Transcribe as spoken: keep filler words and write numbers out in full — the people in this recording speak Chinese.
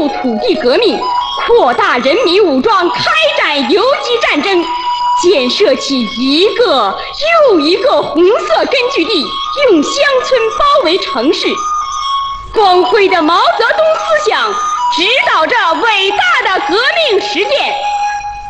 促土地革命，扩大人民武装，开展游击战争，建设起一个又一个红色根据地，用乡村包围城市。光辉的毛泽东思想指导着伟大的革命实践。